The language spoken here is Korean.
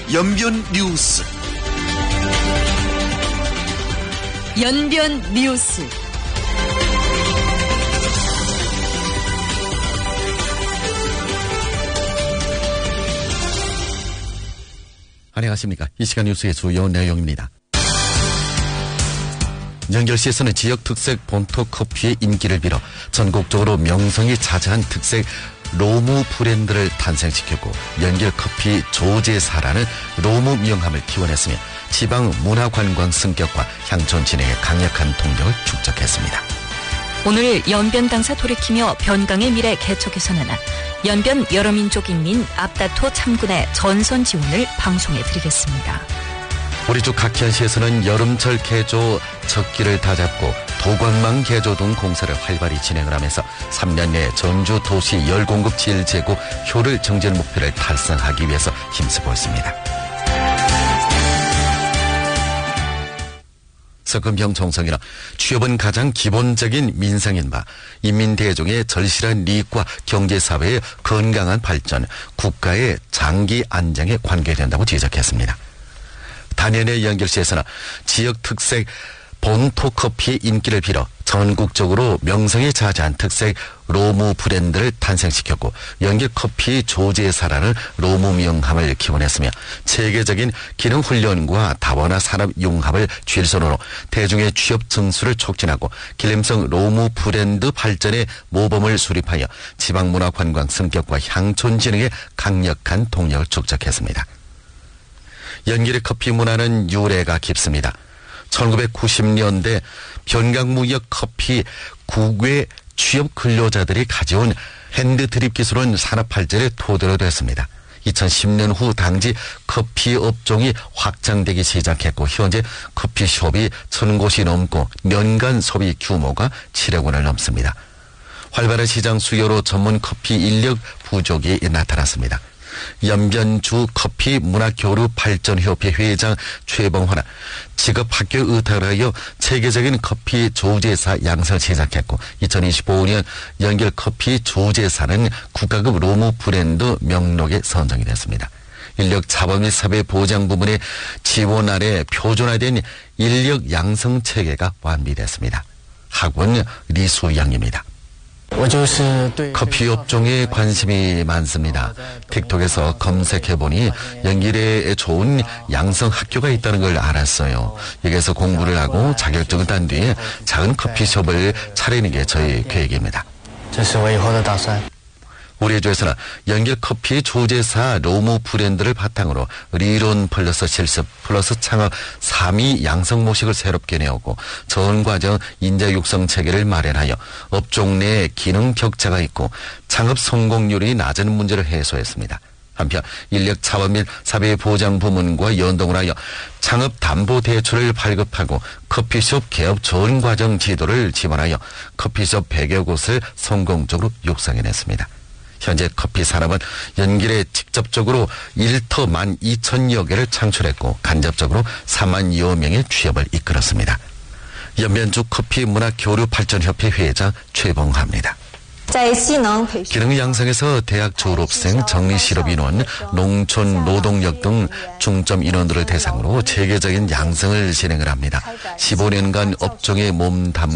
연변 뉴스. 연변 뉴스. 안녕하십니까. 이 시간 뉴스의 주요 내용입니다. 연결시에서는 지역 특색 본토 커피의 인기를 빌어 전국적으로 명성이 자자한 특색 로무 브랜드를 탄생시켰고, 연결 커피 조제사라는 로무 명함을 기원했으며 지방 문화관광 승격과 향촌 진행에 강력한 동력을 축적했습니다. 오늘 연변 당사 돌이키며 변강의 미래 개척에서는 연변 여러민족인민 앞다토 참군의 전선 지원을 방송해 드리겠습니다. 우리 쪽 각현시에서는 여름철 개조 적기를 다잡고 도광망 개조 등 공사를 활발히 진행을 하면서 3년 내에 전주 도시 열공급 질재고 효율 정전 목표를 달성하기 위해서 힘쓰고 있습니다. 석은병 정성이나 취업은 가장 기본적인 민생인 바 인민대종의 절실한 이익과 경제사회의 건강한 발전, 국가의 장기 안정에 관계된다고 지적했습니다. 단연의 연결시에서는 지역 특색 본토 커피의 인기를 빌어 전국적으로 명성이 자자한 특색 로무 브랜드를 탄생시켰고, 연결 커피 조제사라는 로무 명함을 기원했으며 체계적인 기능 훈련과 다원화 산업 융합을 실선으로 대중의 취업 증수를 촉진하고 길림성 로무 브랜드 발전에 모범을 수립하여 지방문화관광 승격과 향촌 진흥에 강력한 동력을 축적했습니다. 연길의 커피 문화는 유래가 깊습니다. 1990년대 변강무역 커피 국외 취업 근로자들이 가져온 핸드드립 기술은 산업 발전의 토대로 됐습니다. 2010년 후 당시 커피 업종이 확장되기 시작했고, 현재 커피숍이 1000곳이 넘고 연간 소비 규모가 7억 원을 넘습니다. 활발한 시장 수요로 전문 커피 인력 부족이 나타났습니다. 연변주 커피 문화교류 발전협회 회장 최봉화는 직업학교 의탁을 하여 체계적인 커피 조제사 양성을 시작했고, 2025년 연결 커피 조제사는 국가급 로무 브랜드 명록에 선정이 됐습니다. 인력 자본 및 사회 보장 부문의 지원 아래 표준화된 인력 양성 체계가 완비됐습니다. 학원 리수양입니다. 커피 업종에 관심이 많습니다. 틱톡에서 검색해보니 연길에 좋은 양성 학교가 있다는 걸 알았어요. 여기에서 공부를 하고 자격증을 딴 뒤에 작은 커피숍을 차리는 게 저희 계획입니다. 우리 조에서는 연길 커피 조제사 로무 브랜드를 바탕으로 리론 플러스 실습 플러스 창업 3위 양성 모식을 새롭게 내었고, 전과정 인재 육성 체계를 마련하여 업종 내 기능 격차가 있고 창업 성공률이 낮은 문제를 해소했습니다. 한편 인력 자원 및 사회 보장 부문과 연동을 하여 창업 담보 대출을 발급하고 커피숍 개업 전 과정 지도를 지원하여 커피숍 100여 곳을 성공적으로 육성해냈습니다. 현재 커피 산업은 연길에 직접적으로 1터 12,000여 개를 창출했고, 간접적으로 40,000여 명의 취업을 이끌었습니다. 연변주 커피 문화 교류 발전협회 회장 최봉화입니다. 기능 양성에서 대학 졸업생, 정리실업 인원, 농촌 노동력 등 중점 인원들을 대상으로 체계적인 양성을 진행을 합니다. 15년간 업종에 몸담